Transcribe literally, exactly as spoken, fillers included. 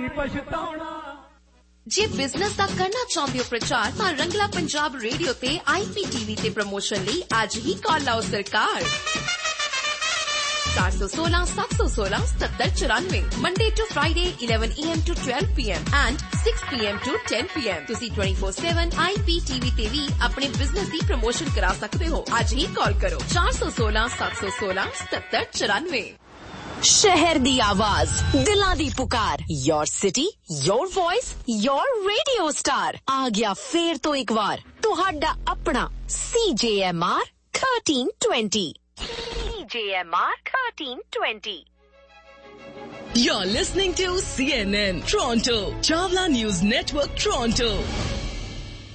नहीं पछताना। जे बिजनेस दा करना चाहते हो प्रचार तां रंगला पंजाब रेडियो ते आईपीटीवी ते प्रमोशन ਲਈ आज ही कॉल लाओ सरकार चार सौ सोलह सात सौ सोलह सत्तर चौरानवे Monday to Friday eleven a m to twelve p m and six p m to ten p m ਤੁਸੀਂ twenty-four seven आईपीटीवी ਤੇ ਵੀ ਆਪਣੇ ਬਿਜ਼ਨਸ ਦੀ ਪ੍ਰਮੋਸ਼ਨ ਕਰਾ ਸਕਦੇ ਹੋ ਅੱਜ ਹੀ ਕਾਲ ਕਰੋ चार सौ सोलह सात सौ सोलह सत्तर चौरानवे शहर दी आवाज दिलां दी पुकार your city your voice your radio star आ गया फेर तो एक बार तुहाडा अपना सीजेएमआर thirteen twenty सीजेएमआर thirteen twenty You're listening to C N N Toronto, Chawla News Network Toronto.